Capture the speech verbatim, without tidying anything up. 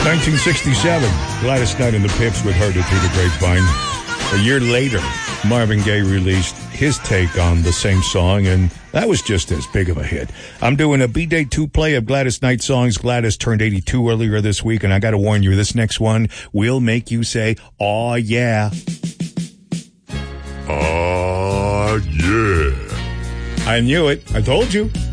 nineteen sixty-seven, Gladys Knight and the Pips with Heard It Through the Grapevine. A year later, Marvin Gaye released his take on the same song, and that was just as big of a hit. I'm doing a B-Day two play of Gladys Knight songs. Gladys turned eighty-two earlier this week, and I got to warn you, this next one will make you say, "Aw, yeah." Aw, yeah. I knew it. I told you.